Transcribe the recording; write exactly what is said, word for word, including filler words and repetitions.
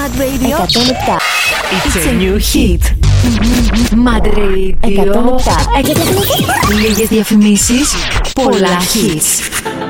Mad Radio εκατόν επτά. It's a new hit. Mad Radio εκατόν επτά. Λίγες διαφημίσεις, πολλά hits.